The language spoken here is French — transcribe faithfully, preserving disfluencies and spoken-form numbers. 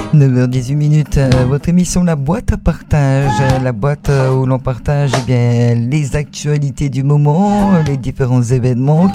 neuf heures dix-huit minutes, euh, votre émission La Boîte à Partage, euh, la boîte euh, où l'on partage eh bien, les actualités du moment, les différents événements